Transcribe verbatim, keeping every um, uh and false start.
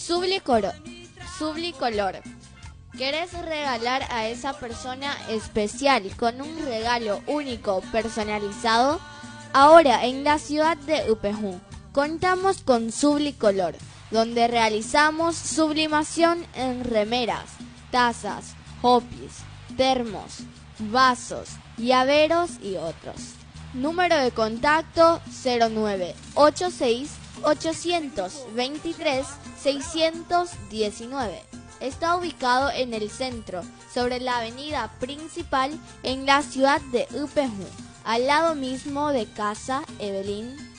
Sublicolor. Sublicolor. ¿Querés regalar a esa persona especial con un regalo único, personalizado? Ahora, en la ciudad de Upehú, contamos con Sublicolor, donde realizamos sublimación en remeras, tazas, hopis, termos, vasos, llaveros y otros. Número de contacto cero nueve ochenta y seis, ochocientos veintitrés, seiscientos diecinueve. Está ubicado en el centro, sobre la avenida principal en la ciudad de Upehú, al lado mismo de Casa Evelyn